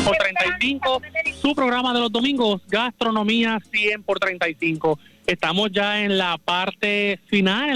por 35, su programa de los domingos, Gastronomía 100 por 35. Estamos ya en la parte final,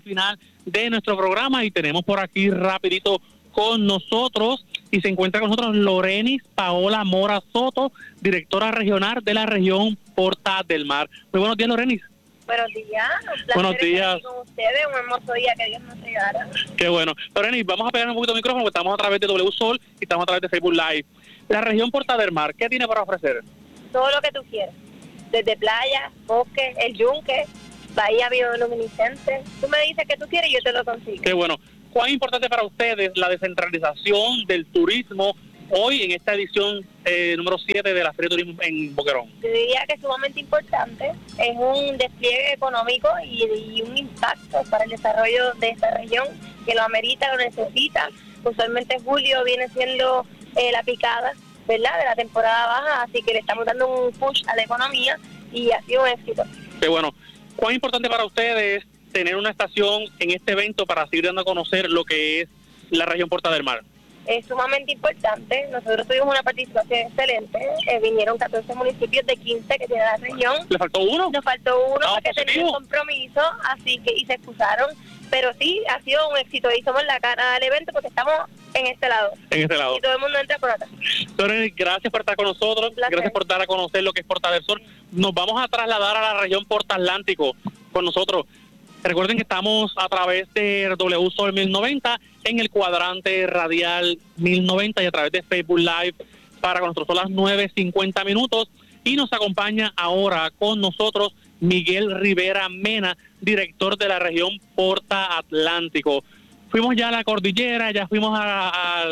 de nuestro programa y tenemos por aquí rapidito con nosotros y se encuentra con nosotros Lorenis Paola Mora Soto, directora regional de la región Porta del Mar. Muy buenos días, Lorenis. Buenos días, buenos días con ustedes, un hermoso día, que Dios nos regala. Qué bueno. Lorenis, vamos a pegar un poquito el micrófono porque estamos a través de W Sol y estamos a través de Facebook Live. La región Porta del Mar, ¿qué tiene para ofrecer? Todo lo que tú quieras, desde playa, bosque, el yunque, bahía bioluminiscente. Tú me dices que tú quieres y yo te lo consigo. Qué bueno. ¿Cuán importante para ustedes la descentralización del turismo hoy en esta edición número 7 de la Feria de Turismo en Boquerón? Yo diría que es sumamente importante, es un despliegue económico y un impacto para el desarrollo de esta región que lo amerita, lo necesita. Usualmente julio viene siendo la picada, ¿verdad?, de la temporada baja, así que le estamos dando un push a la economía y ha sido un éxito. Qué bueno. ¿Cuán importante para ustedes tener una estación en este evento para seguir dando a conocer lo que es la región Porta del Mar? Es sumamente importante. Nosotros tuvimos una participación excelente. Vinieron 14 municipios de 15 que tiene la región. ¿Le faltó uno? Nos faltó uno porque tenían compromiso, así que y se excusaron. Pero sí, ha sido un éxito y somos la cara del evento porque estamos en este lado. En este lado. Y todo el mundo entra por acá. Entonces, gracias por estar con nosotros. Gracias por dar a conocer lo que es Porta del Sol. Nos vamos a trasladar a la región Porta Atlántico con nosotros. Recuerden que estamos a través de W Sol 1090 en el cuadrante radial 1090 y a través de Facebook Live para con nosotros. Son las 9:50 y nos acompaña ahora con nosotros Miguel Rivera Mena, director de la región Porta Atlántico. Fuimos ya a la cordillera, ya fuimos a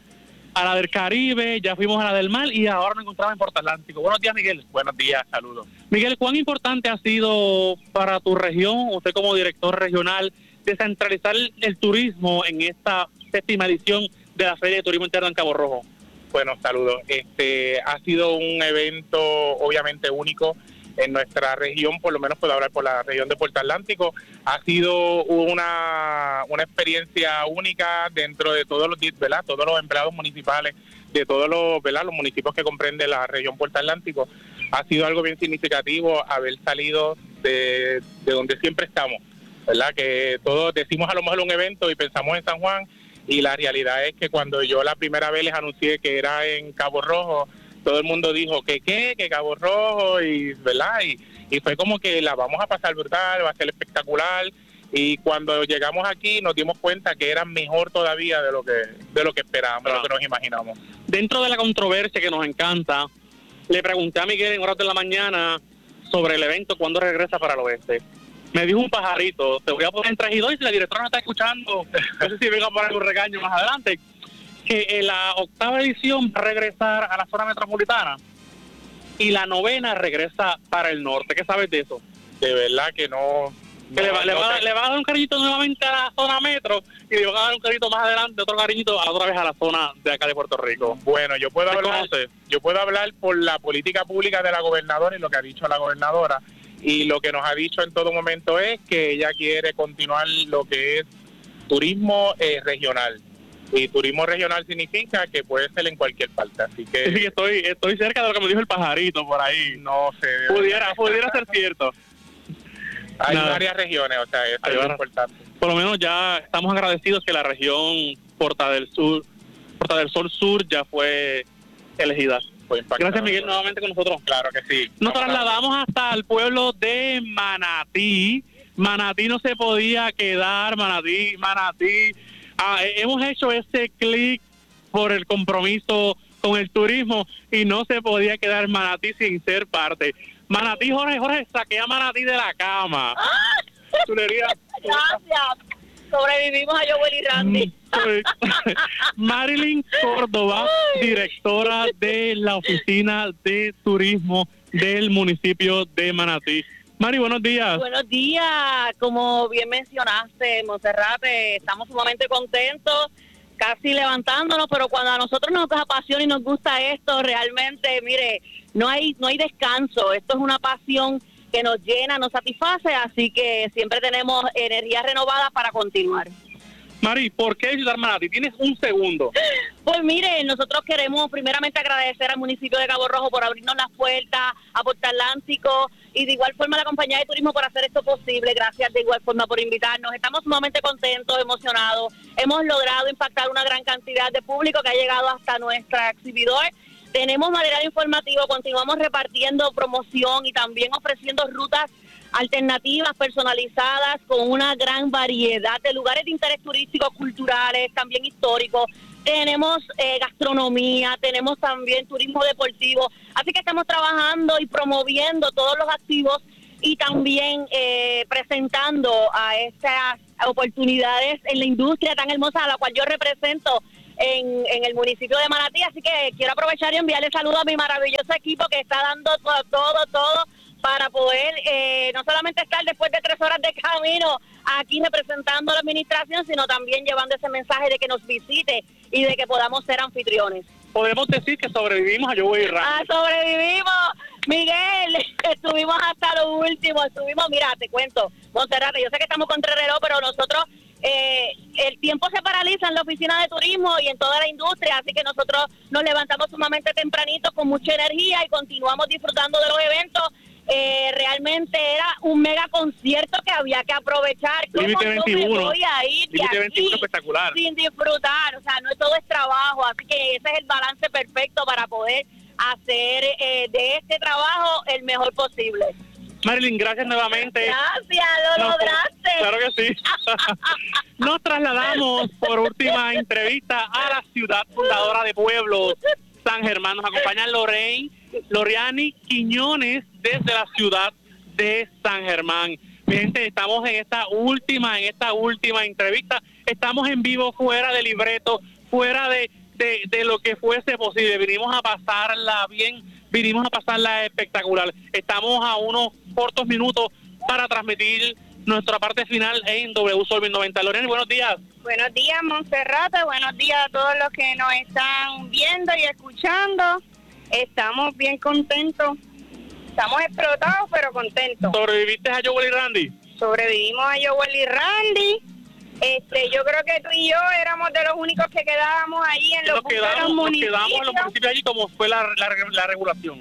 la del Caribe, ya fuimos a la del mar y ahora nos encontramos en Porta Atlántico. Buenos días, Miguel. Buenos días, saludos. Miguel, ¿cuán importante ha sido para tu región, usted como director regional, descentralizar el turismo en esta 7ª edición de la Feria de Turismo Interno en Cabo Rojo? Bueno, saludos. Ha sido un evento obviamente único en nuestra región, por lo menos puedo hablar por la región de Porta Atlántico. Ha sido una experiencia única dentro de todos los, ¿verdad?, todos los empleados municipales, de todos los, ¿verdad?, los municipios que comprende la región Porta Atlántico. Ha sido algo bien significativo haber salido de donde siempre estamos, ¿verdad? Que todos decimos a lo mejor un evento y pensamos en San Juan, y la realidad es que cuando yo la primera vez les anuncié que era en Cabo Rojo, todo el mundo dijo que Cabo Rojo, y ¿verdad? Y fue como que la vamos a pasar brutal, va a ser espectacular. Y cuando llegamos aquí nos dimos cuenta que era mejor todavía de lo que esperábamos, de lo que nos imaginamos. Dentro de la controversia que nos encanta, le pregunté a Miguel en horas de la mañana sobre el evento, cuándo regresa para el oeste. Me dijo un pajarito, te voy a poner en 3 y 2, y si la directora no está escuchando, no sé si venga a poner un regaño más adelante, que en la 8ª edición va a regresar a la zona metropolitana y la 9ª regresa para el norte. ¿Qué sabes de eso? De verdad que no... Que le va a dar un cariñito nuevamente a la zona metro y le va a dar un cariñito más adelante, otro cariñito otra vez a la zona de acá de Puerto Rico. Bueno, yo puedo hablar por la política pública de la gobernadora y lo que ha dicho la gobernadora, y lo que nos ha dicho en todo momento es que ella quiere continuar lo que es turismo regional. Y turismo regional significa que puede ser en cualquier parte, así que... Sí, estoy cerca de lo que me dijo el pajarito por ahí. No sé. Pudiera ser cierto. Hay varias regiones, o sea, eso es importante. Por lo menos ya estamos agradecidos que la región Porta del Sol Sur ya fue elegida. Gracias, Miguel, nuevamente con nosotros. Claro que sí. Nos trasladamos hasta el pueblo de Manatí. Manatí no se podía quedar, Manatí. Hemos hecho ese clic por el compromiso con el turismo y no se podía quedar Manatí sin ser parte. Manatí, Jorge, saqué a Manatí de la cama. Gracias. Sobrevivimos a Joel y Randy. Marilyn Córdoba, directora de la Oficina de Turismo del municipio de Manatí. Mari, buenos días. Buenos días. Como bien mencionaste, Monserrate, estamos sumamente contentos, casi levantándonos, pero cuando a nosotros nos apasiona y nos gusta esto, realmente, mire, no hay descanso. Esto es una pasión que nos llena, nos satisface, así que siempre tenemos energía renovada para continuar. Mari, ¿por qué visitar Manatí? Tienes un segundo. Pues mire, nosotros queremos primeramente agradecer al municipio de Cabo Rojo por abrirnos las puertas, a Puerto Atlántico y de igual forma a la compañía de turismo por hacer esto posible. Gracias de igual forma por invitarnos. Estamos sumamente contentos, emocionados. Hemos logrado impactar una gran cantidad de público que ha llegado hasta nuestro exhibidor. Tenemos material informativo, continuamos repartiendo promoción y también ofreciendo rutas alternativas personalizadas con una gran variedad de lugares de interés turístico, culturales, también históricos. Tenemos gastronomía, tenemos también turismo deportivo, así que estamos trabajando y promoviendo todos los activos y también presentando a estas oportunidades en la industria tan hermosa a la cual yo represento en el municipio de Manatí. Así que quiero aprovechar y enviarle saludos a mi maravilloso equipo que está dando todo para poder no solamente estar después de 3 horas de camino aquí representando a la administración, sino también llevando ese mensaje de que nos visite y de que podamos ser anfitriones. Podemos decir que sobrevivimos a Yo Voy Randy. Sobrevivimos, Miguel, estuvimos hasta lo último, mira, te cuento, Monserrate, yo sé que estamos contra el reloj, pero nosotros, el tiempo se paraliza en la oficina de turismo y en toda la industria, así que nosotros nos levantamos sumamente tempranito con mucha energía y continuamos disfrutando de los eventos. Realmente era un mega concierto que había que aprovechar. Límite 21. Me voy a ir de Límite 21 aquí espectacular. sin disfrutar, o sea, no todo es trabajo, así que ese es el balance perfecto para poder hacer de este trabajo el mejor posible. Marilyn, gracias nuevamente. Gracias, lo lograste. Claro que sí. Nos trasladamos por última entrevista a la ciudad fundadora de pueblos, San Germán. Nos acompaña Loriani Quiñones desde la ciudad de San Germán. Mi gente, estamos en esta última entrevista. Estamos en vivo, fuera de libreto, fuera de lo que fuese posible. Vinimos a pasarla bien, vinimos a pasarla espectacular. Estamos a unos cortos minutos para transmitir nuestra parte final en W Sol 1090. Loriani, buenos días. Buenos días, Monserrate. Buenos días a todos los que nos están viendo y escuchando. Estamos bien contentos. Estamos explotados, pero contentos. ¿Sobreviviste a Joel y Randy? Sobrevivimos a Joel y Randy. Yo creo que tú y yo éramos de los únicos que quedábamos ahí en los municipios. Nos quedamos en los municipios allí como fue la regulación.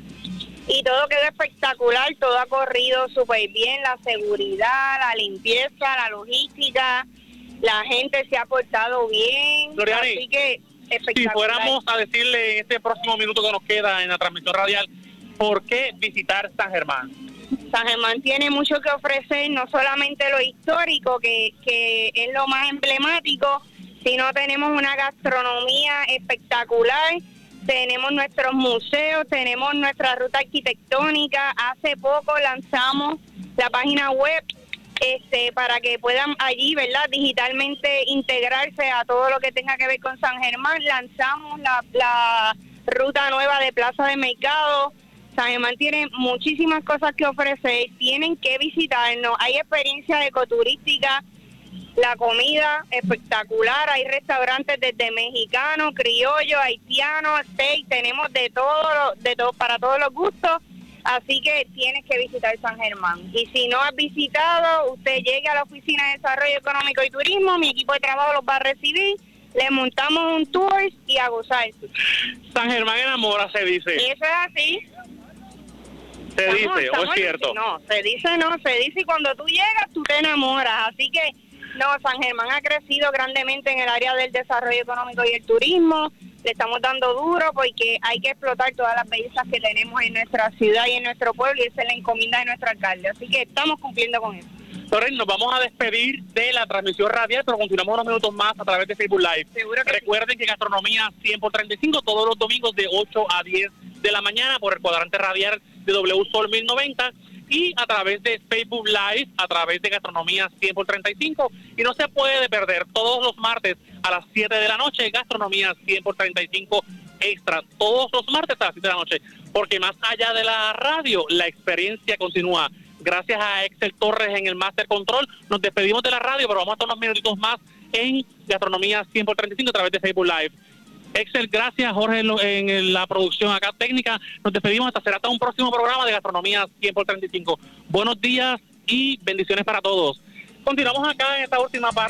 Y todo quedó espectacular, todo ha corrido súper bien, la seguridad, la limpieza, la logística, la gente se ha portado bien. Loriani, así que espectacular. Si fuéramos a decirle en este próximo minuto que nos queda en la transmisión radial, ¿por qué visitar San Germán? San Germán tiene mucho que ofrecer, no solamente lo histórico, que es lo más emblemático, sino tenemos una gastronomía espectacular, tenemos nuestros museos, tenemos nuestra ruta arquitectónica. Hace poco lanzamos la página web para que puedan allí, ¿verdad?, digitalmente integrarse a todo lo que tenga que ver con San Germán. Lanzamos la ruta nueva de Plaza de Mercado. San Germán tiene muchísimas cosas que ofrecer, tienen que visitarnos, hay experiencia ecoturística, la comida espectacular, hay restaurantes desde mexicano, criollo, haitiano, steak, tenemos de todo para todos los gustos, así que tienes que visitar San Germán. Y si no has visitado, usted llegue a la Oficina de Desarrollo Económico y Turismo, mi equipo de trabajo los va a recibir, le montamos un tour y a gozar. San Germán enamora, se dice. Eso es así. ¿Se dice o es cierto? No, se dice y cuando tú llegas tú te enamoras, así que no, San Germán ha crecido grandemente en el área del desarrollo económico y el turismo, le estamos dando duro porque hay que explotar todas las bellezas que tenemos en nuestra ciudad y en nuestro pueblo y esa es la encomienda de nuestro alcalde, así que estamos cumpliendo con eso. Torres, nos vamos a despedir de la transmisión radial, pero continuamos unos minutos más a través de Facebook Live. Seguro que recuerden que Gastronomía 100 por 35 todos los domingos de 8 a 10 de la mañana por el cuadrante radial de W Sol 1090 y a través de Facebook Live, a través de Gastronomía 100 por 35. Y no se puede perder todos los martes a las 7 de la noche Gastronomía 100 por 35 extra, todos los martes a las 7 de la noche, porque más allá de la radio, la experiencia continúa. Gracias a Excel Torres en el Master Control. Nos despedimos de la radio, pero vamos a estar unos minutitos más en Gastronomía 100 por 35 a través de Facebook Live. Excel, gracias. Jorge en la producción acá técnica. Nos despedimos hasta un próximo programa de Gastronomía 100 por 35. Buenos días y bendiciones para todos. Continuamos acá en esta última parte.